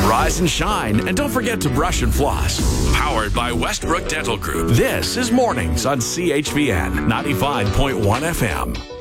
Rise and shine, and don't forget to brush and floss. Powered by Westbrook Dental Group. This is Mornings on CHVN 95.1 FM.